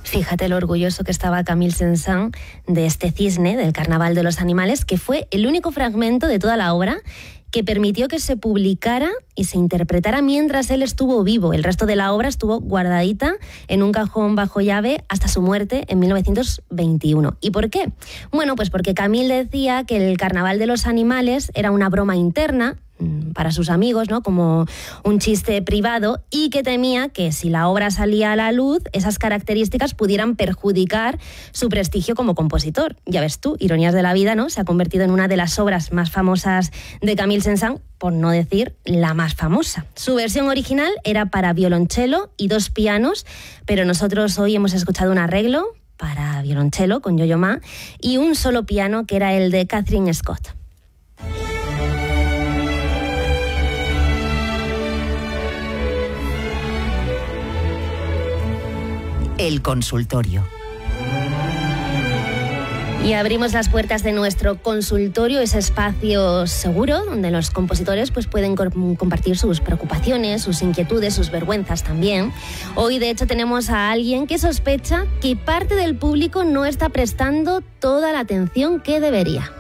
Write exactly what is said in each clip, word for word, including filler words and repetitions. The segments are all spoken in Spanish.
Fíjate lo orgulloso que estaba Camille Saint-Saëns de este cisne del Carnaval de los Animales, que fue el único fragmento de toda la obra que permitió que se publicara y se interpretara mientras él estuvo vivo. El resto de la obra estuvo guardadita en un cajón bajo llave hasta su muerte en mil novecientos veintiuno. ¿Y por qué? Bueno, pues porque Camille decía que el Carnaval de los Animales era una broma interna para sus amigos, ¿no? Como un chiste privado, y que temía que si la obra salía a la luz, esas características pudieran perjudicar su prestigio como compositor. Ya ves tú, ironías de la vida, ¿no? Se ha convertido en una de las obras más famosas de Camille Saint-Saëns, por no decir la más famosa. Su versión original era para violonchelo y dos pianos, pero nosotros hoy hemos escuchado un arreglo para violonchelo con Yo-Yo Ma y un solo piano, que era el de Catherine Scott. El consultorio. Y abrimos las puertas de nuestro consultorio, ese espacio seguro donde los compositores pues, pueden compartir sus preocupaciones, sus inquietudes, sus vergüenzas también. Hoy, de hecho, tenemos a alguien que sospecha que parte del público no está prestando toda la atención que debería.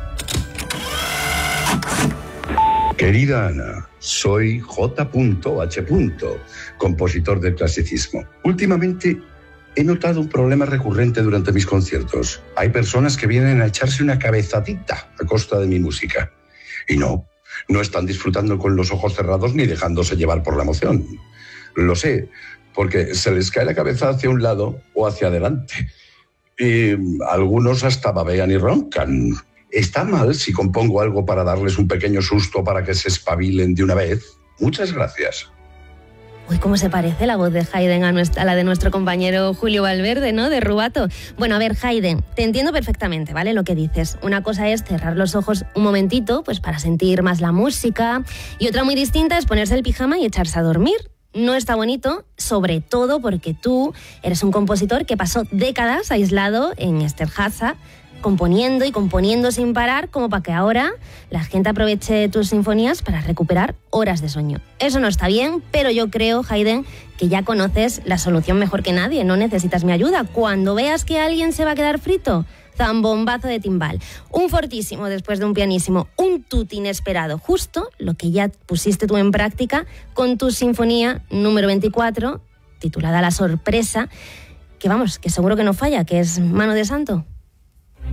Querida Ana, soy J H, compositor del clasicismo. Últimamente he notado un problema recurrente durante mis conciertos. Hay personas que vienen a echarse una cabezadita a costa de mi música. Y no, no están disfrutando con los ojos cerrados ni dejándose llevar por la emoción. Lo sé, porque se les cae la cabeza hacia un lado o hacia adelante. Y algunos hasta babean y roncan. ¿Está mal si compongo algo para darles un pequeño susto para que se espabilen de una vez? Muchas gracias. Uy, cómo se parece la voz de Haydn a, nuestra, a la de nuestro compañero Julio Valverde, ¿no? De Rubato. Bueno, a ver, Haydn, te entiendo perfectamente, ¿vale? Lo que dices. Una cosa es cerrar los ojos un momentito, pues para sentir más la música, y otra muy distinta es ponerse el pijama y echarse a dormir. No está bonito, sobre todo porque tú eres un compositor que pasó décadas aislado en Esterháza, componiendo y componiendo sin parar, como para que ahora la gente aproveche tus sinfonías para recuperar horas de sueño. Eso no está bien, pero yo creo, Haydn, que ya conoces la solución mejor que nadie. No necesitas mi ayuda. Cuando veas que alguien se va a quedar frito, zambombazo de timbal, un fortísimo después de un pianísimo, un tutti inesperado, justo lo que ya pusiste tú en práctica con tu sinfonía número veinticuatro, titulada La Sorpresa, que vamos, que seguro que no falla, que es Mano de Santo.